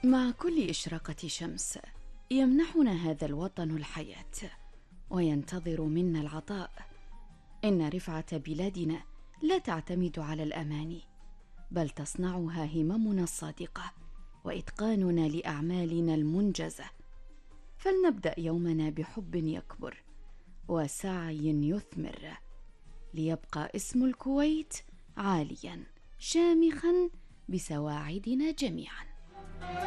مع كل إشراقة شمس يمنحنا هذا الوطن الحياة وينتظر منا العطاء. إن رفعة بلادنا لا تعتمد على الأماني، بل تصنعها هممنا الصادقة وإتقاننا لأعمالنا المنجزة. فلنبدأ يومنا بحب يكبر وسعي يثمر، ليبقى اسم الكويت عاليا شامخا بسواعدنا جميعا.